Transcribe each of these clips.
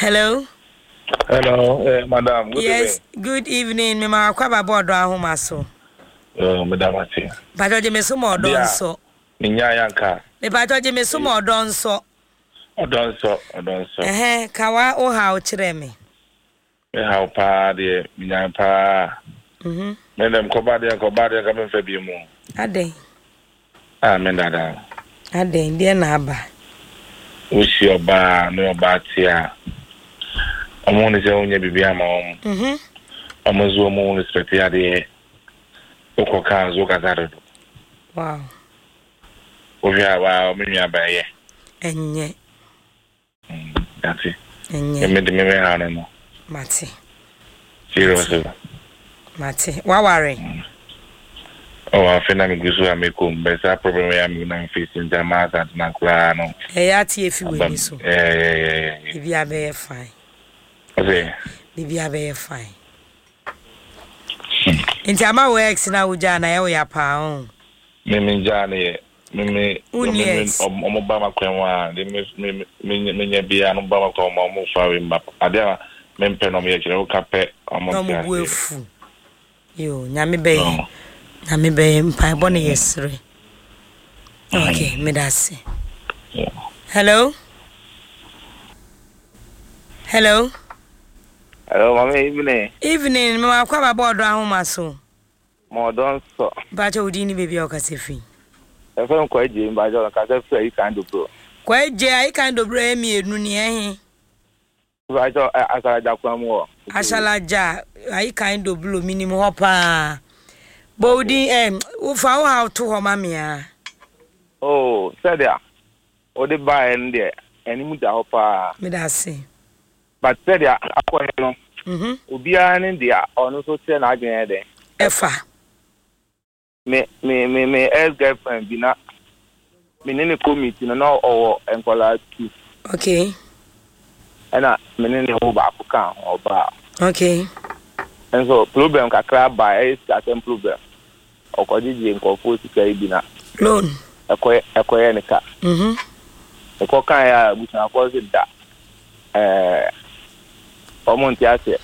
Hello. Hello, madam. Good yes, evening. good evening. Me ma kwa babo odo ahoma so. Madam ati. Bajo je me so mo odo nso. Ninya yanka. Me bajo je me so mo odo nso. Odo nso. Kawa o ha o kire me. Me ha pa de ninya pa. Me dem ko ba de ka me fa bi mu. Ade. Me dada. Ade ndie na aba. Usi oba no oba tia. Omo ni se onye bibia ma om. Omo zo mo respect ya de. Oko kan zo ka zaro. Wow. Ovia wa o mi abaye. Enye. That's it. Enye. Me ha no. Mate. Seriously. Mate. Wa ware. Oh, I feel like gusu amekum, but that problem I am na facing the mass at na kura no. Ya tie fi we ni so. Yeah. Bibia be fine. Okay. Bibia be fine. Inti ama works na uja na ye ya pa on. Me jani me omo ba makwenwa de me nya bia no ba makwa omo fa we mba. Ade me mpe no me kire o kape omo no mo buefu. Yo, nyame be. Na me be mpa bone yesre. Okay, me dase. Yeah. Hello, mama evening. Evening, me akwa ba board ahoma so. Mo don so. Ba cha odi ni baby o ka sefi. E fe nko eje mba jo ka se fe kind of bro. Kwa eje ai kind of bro emienu ni ehin. Ba jo asalaja kwa mo. Asalaja ai kind of bro minimum hopa. Bodi ufa o how to ho mamia. Oh, said ya. O de ba en de eni mu da hopa. Me da se. But said ya akwa no. Obia ne dia ono so se na adwen de. Efa. Me ex girlfriend bi na me ne committee no owo enkola tu. Okay. Ana me ne ho ba apuka oba. Okay. And so problem kakra ba is that problem. Okodiji nkofo sika ibina. Loan. Ekoye nika. Eko kan ya butina ko se da. Omonti ase.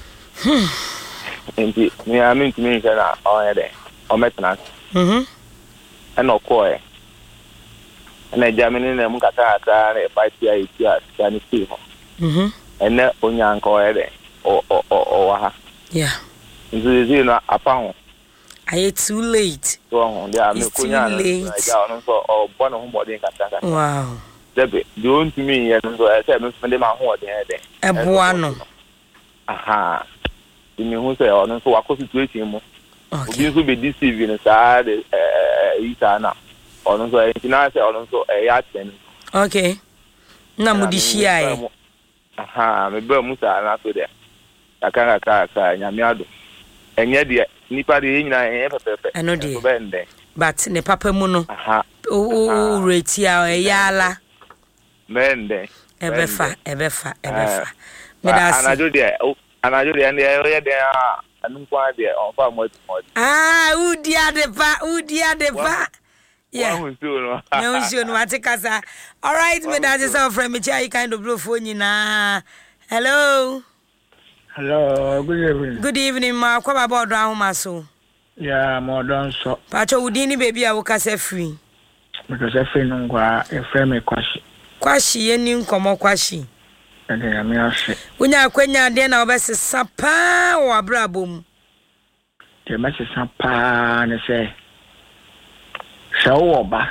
Enti me aminti me na on de. O metna. And okoye. Na jamini na mu kata na fight ya itia tani si ho. Ene onyanka o de. O wa ha. Yeah. Nzi na apa Are too late? So they are me kunya na ja no so o bono ho body kata. Wow. Debe don't to me ya no so I say me spend ma ho de de. Eboa no. Aha. Imi hu say o no so wako situation mu. Okay. Obi so be deceive no sa de ita na. O no so e na say o no so ya ten. Okay. Na mudishi ai. Aha, me be mu sa na so de. Aka nyame ado. Enye de nipa de nyina enye pepepe. Eno de. But ne papa mu no. Aha. O reti a eyala. Mende. Ebefa. Me da se. Anajo de ande ye de anu kwa de on fa mo. Udi ade pa. Yeah. No sure no atikasa. All right, me da se so friend me chai kind of blow phone nyina. Hello, good evening. Good evening, ma. Kwa baba odo ahoma so. Yeah, mo don so. Pacho udi ni baby a wo kasa free. Because free no ngwa e frame me kwashi. Kwashi ye ni nkomo kwashi. Ede ya me ase. Unya kwenya de na obesesa pa wo abrabom. Te mesesa pa ne se. Se wo ba.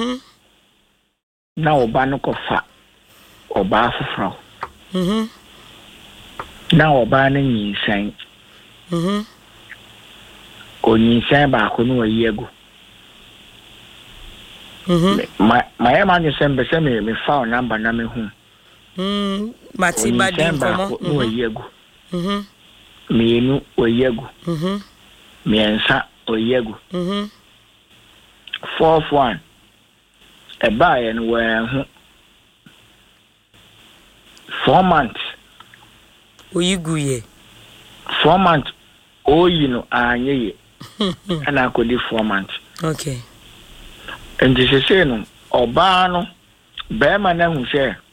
Na oba no kofa. Oba afufro. Na oba ne nyinsan. Onyinsan ba ko no ayego. Ma ya ma nyinsan be se me fa number na me hu. Mati badi nkomo. No ayego. Mienu oyego. Miensa oyego. 4-1. Eba ye no wa hu. 4 months. Oyiguye. 4 months. Oyi no anyeye. Ana ko di 4 months. Okay. And this is no oba no be ma na hu se